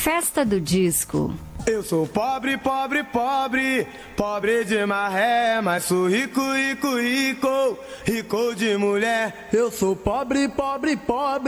Festa do Disco. Eu sou pobre, pobre, pobre, pobre de maré, mas sou rico, rico, rico, rico de mulher. Eu sou pobre, pobre, pobre.